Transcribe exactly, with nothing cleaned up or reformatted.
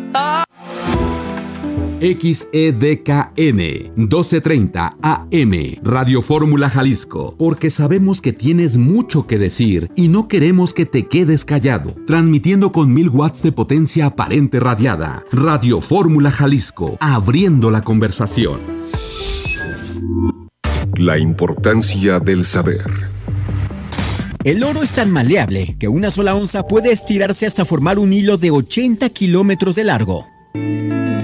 X E D K N doce treinta A M, Radio Fórmula Jalisco, porque sabemos que tienes mucho que decir y no queremos que te quedes callado. Transmitiendo con mil watts de potencia aparente radiada. Radio Fórmula Jalisco, abriendo la conversación. La importancia del saber. El oro es tan maleable que una sola onza puede estirarse hasta formar un hilo de ochenta kilómetros de largo.